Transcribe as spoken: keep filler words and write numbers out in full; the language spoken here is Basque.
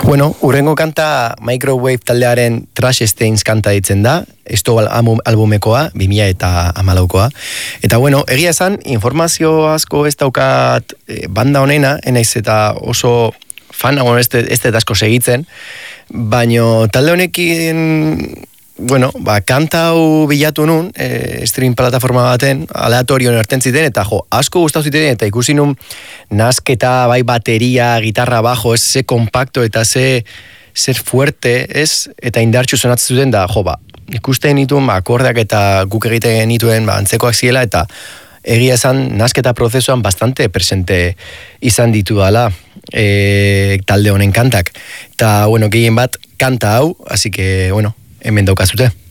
Bueno, urrengo kanta Microwave taldearen Trash Stains kanta ditzen da, esto albumekoa, bi mila eta hamalaukoa. Eta bueno, egia esan, informazio asko ez daukat banda honena, enaiz eta oso fan, bueno, ez ez asko segitzen, baino talde honekin, bueno, ba, kanta hau bilatu nun, e, stream plataforma baten, aleatorion erten ziten, eta jo, asko gustatu ziten, eta ikusi nun nasketa, bai bateria, gitarra bajo, ez ze kompakto, eta ze zer fuerte, ez, eta indartxu sonatzen zuten, da, jo, ba, ikusten nituen, ba, akordeak eta guk egiten nituen, ba, antzekoak ziela, eta egia esan, nasketa prozesuan bastante presente izan ditu dala, e, talde honen kantak. Eta, bueno, gehien bat, kanta hau, así que, bueno, hemen daukazute.